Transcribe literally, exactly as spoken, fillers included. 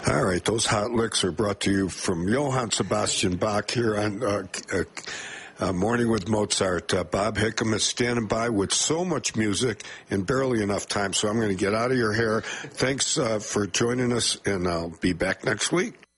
All right, those hot licks are brought to you from Johann Sebastian Bach here on uh, uh, uh, Morning with Mozart. Uh, Bob Hickam is standing by with so much music and barely enough time, so I'm going to get out of your hair. Thanks uh, for joining us, and I'll be back next week.